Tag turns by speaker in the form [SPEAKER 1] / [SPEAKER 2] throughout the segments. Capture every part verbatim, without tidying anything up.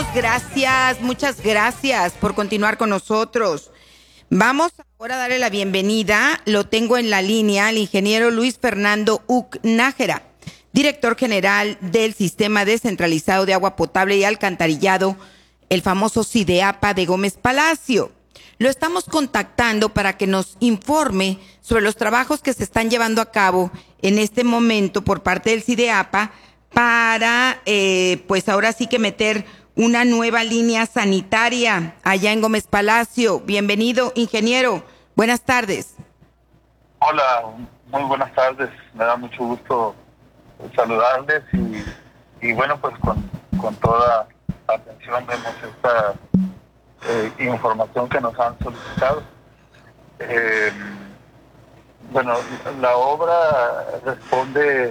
[SPEAKER 1] gracias, muchas gracias por continuar con nosotros. Vamos ahora a darle la bienvenida, lo tengo en la línea, al ingeniero Luis Fernando Uc Nájera, director general del Sistema Descentralizado de Agua Potable y Alcantarillado, el famoso SIDEAPA de Gómez Palacio. Lo estamos contactando para que nos informe sobre los trabajos que se están llevando a cabo en este momento por parte del SIDEAPA para, eh, pues ahora sí que meter una nueva línea sanitaria allá en Gómez Palacio. Bienvenido, ingeniero. Buenas tardes.
[SPEAKER 2] Hola, muy buenas tardes. Me da mucho gusto saludarles y, y bueno, pues con, con toda atención vemos esta eh, información que nos han solicitado. Eh, bueno, la obra responde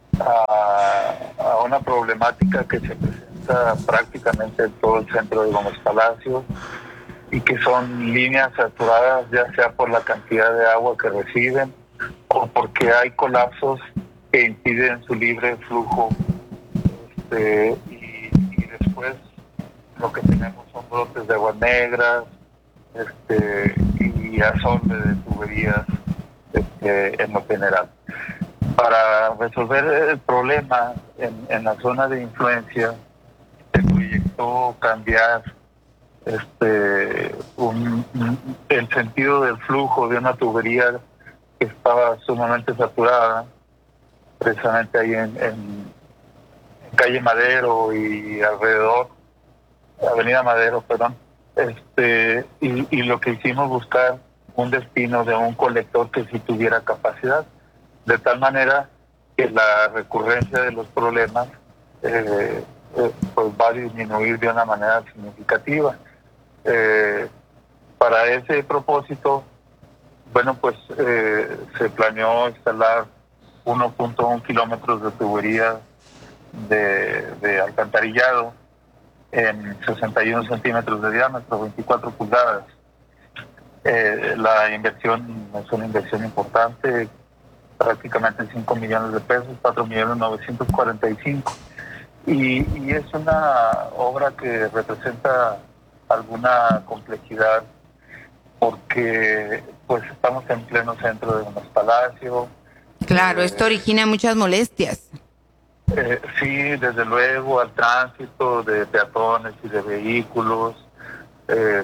[SPEAKER 2] a, a una problemática que se presenta prácticamente en todo el centro de Gómez Palacio y que son líneas saturadas, ya sea por la cantidad de agua que reciben o porque hay colapsos que impiden su libre flujo, este, y, y después lo que tenemos son brotes de aguas negras, este, y azote de tuberías, este, en lo general. Para resolver el problema en, en la zona de influencia, se proyectó cambiar este un, un, el sentido del flujo de una tubería que estaba sumamente saturada, precisamente ahí en, en, en calle Madero y alrededor, avenida Madero, perdón, este y, y lo que hicimos buscar un destino de un colector que sí tuviera capacidad, de tal manera que la recurrencia de los problemas eh, eh, pues va a disminuir de una manera significativa. Eh, para ese propósito, bueno, pues eh, se planeó instalar uno punto uno kilómetros de tubería de, de alcantarillado en sesenta y uno centímetros de diámetro, veinticuatro pulgadas. Eh, la inversión es una inversión importante, prácticamente cinco millones de pesos, cuatro millones novecientos cuarenta y cinco. Y, y es una obra que representa alguna complejidad porque pues estamos en pleno centro de Gómez Palacio.
[SPEAKER 1] Claro,
[SPEAKER 2] eh,
[SPEAKER 1] esto origina muchas molestias.
[SPEAKER 2] Eh, sí, desde luego, al tránsito de peatones y de vehículos. Eh,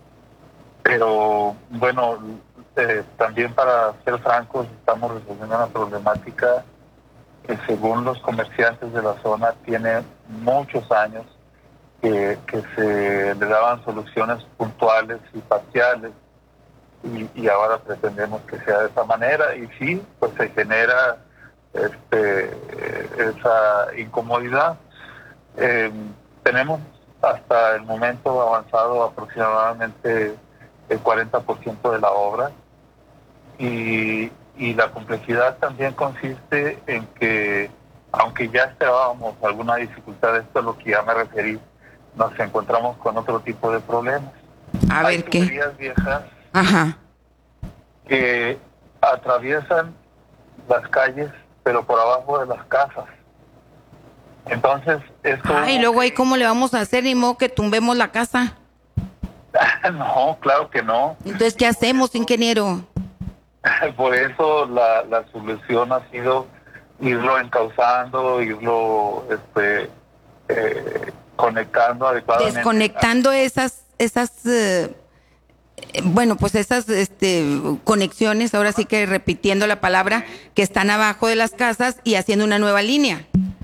[SPEAKER 2] pero bueno, eh, también para ser francos, estamos resolviendo una problemática que según los comerciantes de la zona tiene muchos años que, que se le daban soluciones puntuales y parciales y, y ahora pretendemos que sea de esa manera y sí, pues se genera este esa incomodidad. Eh, tenemos hasta el momento avanzado aproximadamente el cuarenta por ciento de la obra y, y la complejidad también consiste en que aunque ya esperábamos alguna dificultad, esto es lo que ya me referí, nos encontramos con otro tipo de problemas.
[SPEAKER 1] A
[SPEAKER 2] Hay
[SPEAKER 1] ver qué.
[SPEAKER 2] tuberías viejas
[SPEAKER 1] Ajá.
[SPEAKER 2] que atraviesan las calles pero por abajo de las casas. Entonces, esto...
[SPEAKER 1] Ay, luego ahí cómo le vamos a hacer, ni modo que tumbemos la casa.
[SPEAKER 2] No, claro que no.
[SPEAKER 1] Entonces, ¿qué hacemos, ingeniero?
[SPEAKER 2] Por eso la, la solución ha sido irlo encauzando, irlo este, eh, conectando adecuadamente.
[SPEAKER 1] Desconectando esas, esas, eh, bueno, pues esas este, conexiones, ahora sí que repitiendo la palabra, que están abajo de las casas y haciendo una nueva línea.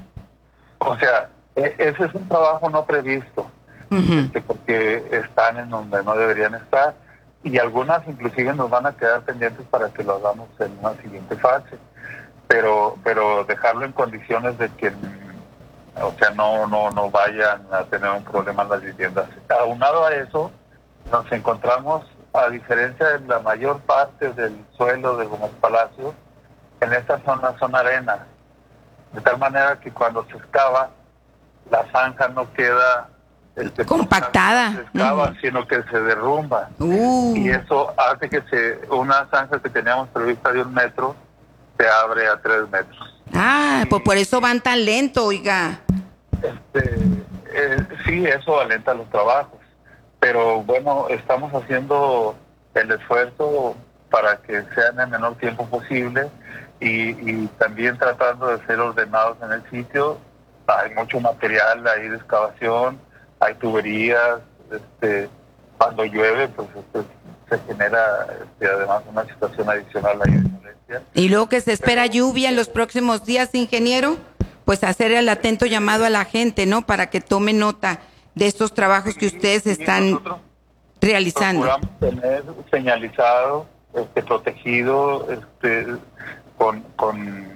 [SPEAKER 2] O sea, e- ese es un trabajo no previsto,
[SPEAKER 1] Uh-huh.
[SPEAKER 2] este, porque están en donde no deberían estar y algunas inclusive nos van a quedar pendientes para que lo hagamos en una siguiente fase, pero pero dejarlo en condiciones de que, o sea, no no no vayan a tener un problema en las viviendas. Aunado a eso, nos encontramos, a diferencia de la mayor parte del suelo de Gómez Palacio, en esta zona son arenas, de tal manera que cuando se excava, la zanja no queda este,
[SPEAKER 1] compactada,
[SPEAKER 2] se excava,
[SPEAKER 1] uh-huh.
[SPEAKER 2] sino que se derrumba.
[SPEAKER 1] Uh.
[SPEAKER 2] Y eso hace que se una zanja que teníamos prevista de un metro se abre a tres metros.
[SPEAKER 1] Ah,
[SPEAKER 2] y,
[SPEAKER 1] pues por eso van tan lento, oiga.
[SPEAKER 2] Este, eh, sí, eso alenta los trabajos, pero bueno, estamos haciendo el esfuerzo para que sea en el menor tiempo posible y, y también tratando de ser ordenados en el sitio. Hay mucho material ahí de excavación, hay tuberías, este, cuando llueve pues este, se genera este, además una situación adicional ahí de molestia.
[SPEAKER 1] Y luego que se espera pero, lluvia en los próximos días, ingeniero, pues hacer el atento llamado a la gente, ¿no? Para que tome nota de estos trabajos que ustedes sí, están realizando.
[SPEAKER 2] Procuramos tener señalizado, este, protegido, este, con, con,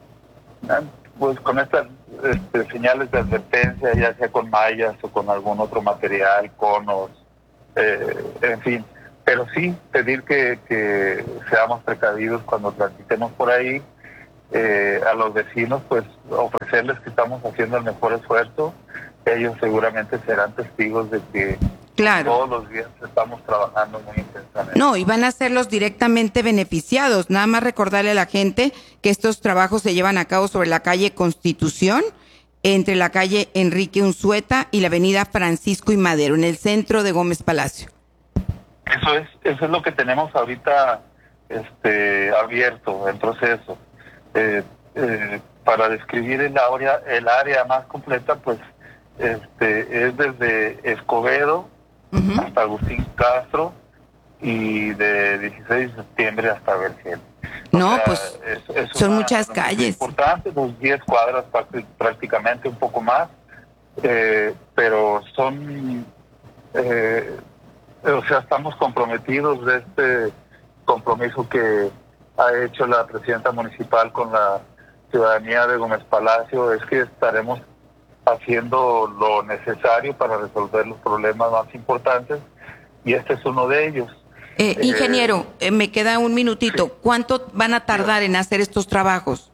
[SPEAKER 2] pues con estas este, señales de advertencia, ya sea con mallas o con algún otro material, conos, eh, en fin. Pero sí, pedir que, que seamos precavidos cuando transitemos por ahí. Eh, a los vecinos, pues ofrecerles que estamos haciendo el mejor esfuerzo. Ellos seguramente serán testigos de que claro, todos los días estamos trabajando muy intensamente.
[SPEAKER 1] No, y van a ser los directamente beneficiados. Nada más recordarle a la gente que estos trabajos se llevan a cabo sobre la calle Constitución, entre la calle Enrique Unzueta y la avenida Francisco y Madero, en el centro de Gómez Palacio.
[SPEAKER 2] Eso es, eso es lo que tenemos ahorita este, abierto, en proceso. Eh, eh, para describir el área, el área más completa, pues este es desde Escobedo uh-huh. hasta Agustín Castro y de dieciséis de septiembre hasta Vergel.
[SPEAKER 1] No, sea, pues es, es son una, muchas calles.
[SPEAKER 2] Importante, pues diez cuadras prácticamente, un poco más, eh, pero son, eh, o sea, estamos comprometidos de este compromiso que ha hecho la presidenta municipal con la ciudadanía de Gómez Palacio, es que estaremos haciendo lo necesario para resolver los problemas más importantes y este es uno de ellos.
[SPEAKER 1] Eh, ingeniero, eh, me queda un minutito. Sí. ¿Cuánto van a tardar en hacer estos trabajos?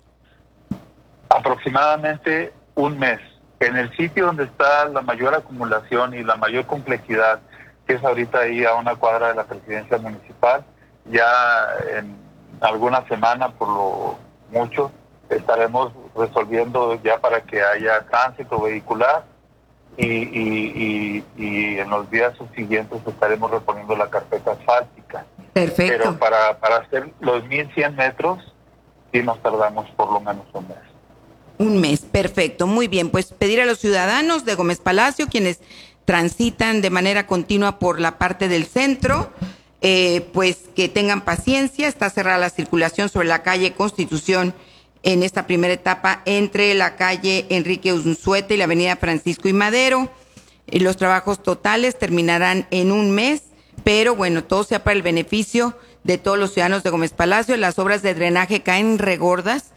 [SPEAKER 2] Aproximadamente un mes. En el sitio donde está la mayor acumulación y la mayor complejidad, que es ahorita ahí a una cuadra de la presidencia municipal, ya en alguna semana por lo mucho estaremos resolviendo ya para que haya tránsito vehicular y, y, y, y en los días subsiguientes estaremos reponiendo la carpeta asfáltica.
[SPEAKER 1] Perfecto.
[SPEAKER 2] Pero para, para hacer los mil cien metros sí nos tardamos por lo menos un mes.
[SPEAKER 1] Un mes, perfecto, muy bien. Pues pedir a los ciudadanos de Gómez Palacio, quienes transitan de manera continua por la parte del centro, Eh, pues que tengan paciencia. Está cerrada la circulación sobre la calle Constitución en esta primera etapa entre la calle Enrique Unzueta y la avenida Francisco y Madero. Eh, los trabajos totales terminarán en un mes, pero bueno, todo sea para el beneficio de todos los ciudadanos de Gómez Palacio. Las obras de drenaje caen regordas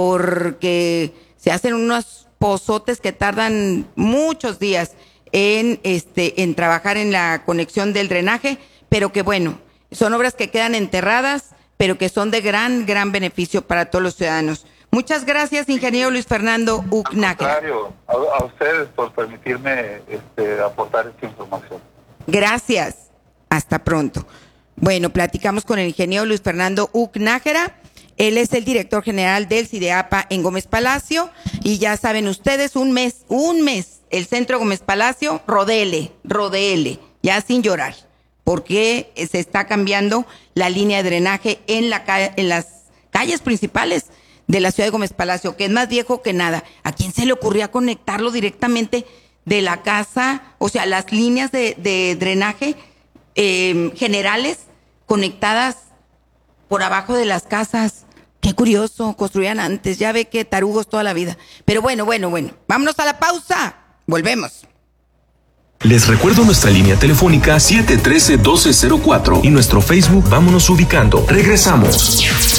[SPEAKER 1] porque se hacen unos pozotes que tardan muchos días en, este, en trabajar en la conexión del drenaje, pero que bueno, son obras que quedan enterradas, pero que son de gran, gran beneficio para todos los ciudadanos. Muchas gracias, ingeniero Luis Fernando Uc Nájera.
[SPEAKER 2] Al contrario, a, a ustedes por permitirme este, aportar esta información.
[SPEAKER 1] Gracias, hasta pronto. Bueno, platicamos con el ingeniero Luis Fernando Uc Nájera. Él es el director general del CIDEAPA en Gómez Palacio, y ya saben ustedes, un mes, un mes, el centro Gómez Palacio, rodele, rodele, ya sin llorar, porque se está cambiando la línea de drenaje en, la, en las calles principales de la ciudad de Gómez Palacio, que es más viejo que nada. ¿A quién se le ocurría conectarlo directamente de la casa? O sea, las líneas de, de drenaje eh, generales conectadas por abajo de las casas. Qué curioso, construían antes, ya ve que tarugos toda la vida. Pero bueno, bueno, bueno, vámonos a la pausa, volvemos.
[SPEAKER 3] Les recuerdo nuestra línea telefónica siete uno tres, uno dos cero cuatro y nuestro Facebook Vámonos Ubicando. Regresamos.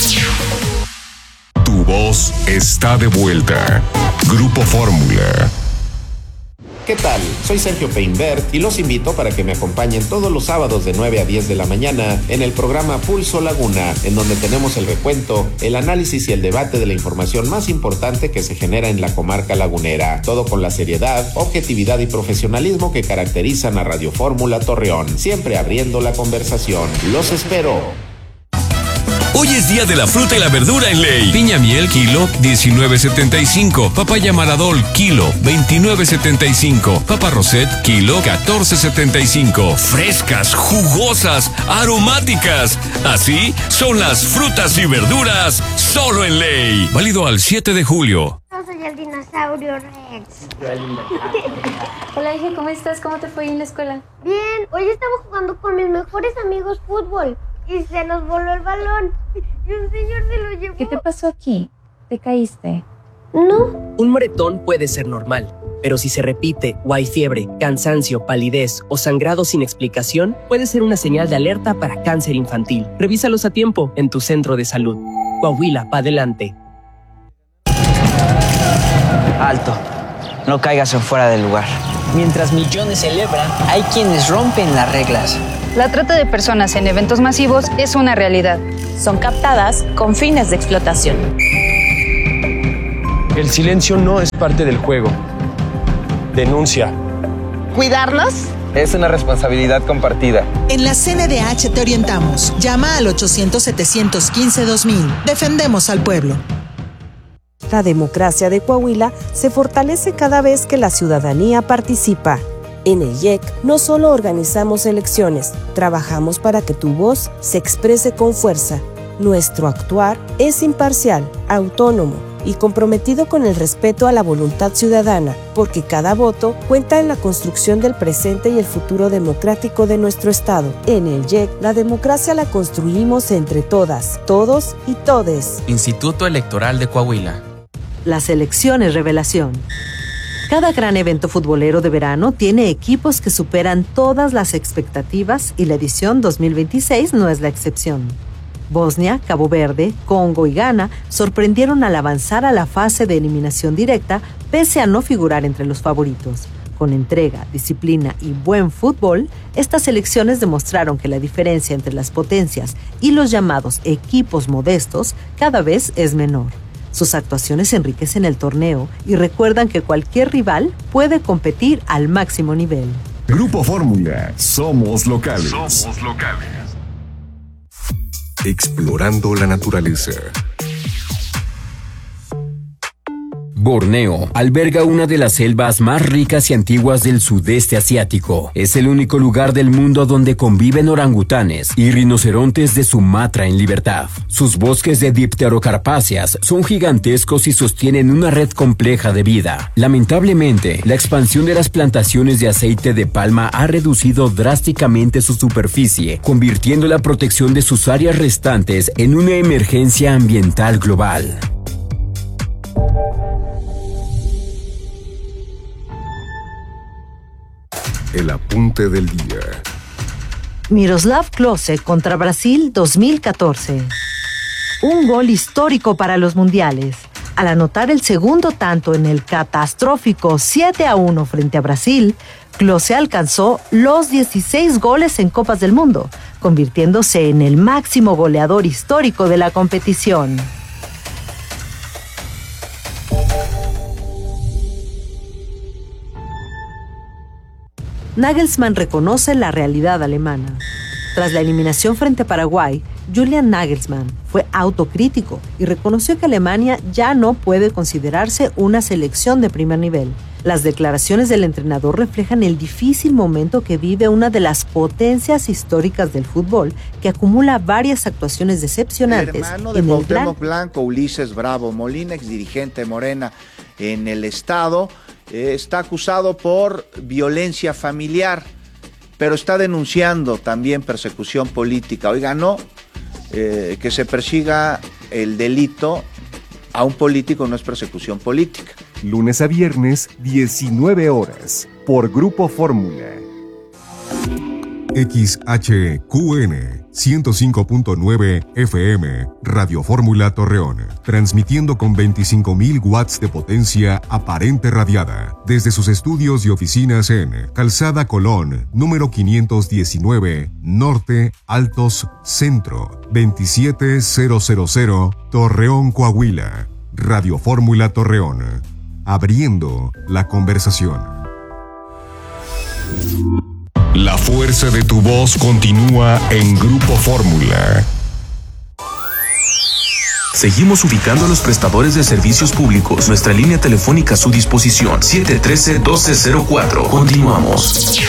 [SPEAKER 4] Tu voz está de vuelta. Grupo Fórmula.
[SPEAKER 5] ¿Qué tal? Soy Sergio Peinbert y los invito para que me acompañen todos los sábados de nueve a diez de la mañana en el programa Pulso Laguna, en donde tenemos el recuento, el análisis y el debate de la información más importante que se genera en la comarca lagunera. Todo con la seriedad, objetividad y profesionalismo que caracterizan a Radio Fórmula Torreón, siempre abriendo la conversación. Los espero.
[SPEAKER 6] Hoy es día de la fruta y la verdura en Ley. Piña miel, kilo, diecinueve setenta y cinco. Papaya Maradol, kilo, veintinueve setenta y cinco. Papa Roset, kilo, catorce setenta y cinco. Frescas, jugosas, aromáticas. Así son las frutas y verduras solo en Ley. Válido al siete de julio.
[SPEAKER 7] Yo soy el dinosaurio Rex.
[SPEAKER 8] Hola, hija, ¿cómo estás? ¿Cómo te fue en la escuela?
[SPEAKER 7] Bien, hoy estamos jugando con mis mejores amigos fútbol y se nos voló el balón y un señor se lo llevó.
[SPEAKER 8] ¿Qué te pasó aquí? ¿Te caíste?
[SPEAKER 7] No.
[SPEAKER 9] Un moretón puede ser normal, pero si se repite o hay fiebre, cansancio, palidez o sangrado sin explicación, puede ser una señal de alerta para cáncer infantil. Revísalos a tiempo en tu centro de salud. Coahuila, pa' adelante.
[SPEAKER 10] Alto, no caigas en fuera del lugar.
[SPEAKER 11] Mientras millones celebran, hay quienes rompen las reglas.
[SPEAKER 12] La trata de personas en eventos masivos es una realidad.
[SPEAKER 13] Son captadas con fines de explotación.
[SPEAKER 14] El silencio no es parte del juego. Denuncia.
[SPEAKER 15] ¿Cuidarnos?
[SPEAKER 16] Es una responsabilidad compartida.
[SPEAKER 17] En la C N D H te orientamos. Llama al ochocientos, setecientos quince, dos mil. Defendemos al pueblo.
[SPEAKER 18] La democracia de Coahuila se fortalece cada vez que la ciudadanía participa. En el I E C no solo organizamos elecciones, trabajamos para que tu voz se exprese con fuerza. Nuestro actuar es imparcial, autónomo y comprometido con el respeto a la voluntad ciudadana, porque cada voto cuenta en la construcción del presente y el futuro democrático de nuestro Estado. En el I E C, la democracia la construimos entre todas, todos y todes.
[SPEAKER 19] Instituto Electoral de Coahuila.
[SPEAKER 20] Las elecciones revelación. Cada gran evento futbolero de verano tiene equipos que superan todas las expectativas y la edición dos mil veintiséis no es la excepción. Bosnia, Cabo Verde, Congo y Ghana sorprendieron al avanzar a la fase de eliminación directa pese a no figurar entre los favoritos. Con entrega, disciplina y buen fútbol, estas selecciones demostraron que la diferencia entre las potencias y los llamados equipos modestos cada vez es menor. Sus actuaciones enriquecen el torneo y recuerdan que cualquier rival puede competir al máximo nivel.
[SPEAKER 4] Grupo Fórmula, somos locales. Somos locales. Explorando la naturaleza.
[SPEAKER 21] Borneo alberga una de las selvas más ricas y antiguas del sudeste asiático. Es el único lugar del mundo donde conviven orangutanes y rinocerontes de Sumatra en libertad. Sus bosques de dipterocarpáceas son gigantescos y sostienen una red compleja de vida. Lamentablemente, la expansión de las plantaciones de aceite de palma ha reducido drásticamente su superficie, convirtiendo la protección de sus áreas restantes en una emergencia ambiental global.
[SPEAKER 4] El apunte del día.
[SPEAKER 20] Miroslav Klose contra Brasil dos mil catorce. Un gol histórico para los mundiales. Al anotar el segundo tanto en el catastrófico siete a uno frente a Brasil, Klose alcanzó los dieciséis goles en Copas del Mundo, convirtiéndose en el máximo goleador histórico de la competición. Nagelsmann reconoce la realidad alemana. Tras la eliminación frente a Paraguay, Julian Nagelsmann fue autocrítico y reconoció que Alemania ya no puede considerarse una selección de primer nivel. Las declaraciones del entrenador reflejan el difícil momento que vive una de las potencias históricas del fútbol, que acumula varias actuaciones decepcionantes.
[SPEAKER 22] El hermano de Cuauhtémoc Blanco, Ulises Bravo Molina, ex dirigente de Morena en el estado, eh, está acusado por violencia familiar, pero está denunciando también persecución política. Oiga, no, eh, que se persiga el delito a un político no es persecución política.
[SPEAKER 4] Lunes a viernes, diecinueve horas, por Grupo Fórmula. X H Q N ciento cinco punto nueve F M, Radio Fórmula Torreón, transmitiendo con veinticinco mil watts de potencia aparente radiada, desde sus estudios y oficinas en Calzada Colón, número quinientos diecinueve, Norte, Altos, Centro, veintisiete mil, Torreón, Coahuila. Radio Fórmula Torreón, abriendo la conversación. La fuerza de tu voz continúa en Grupo Fórmula.
[SPEAKER 3] Seguimos ubicando a los prestadores de servicios públicos. Nuestra línea telefónica a su disposición, siete uno tres, uno dos cero cuatro. Continuamos.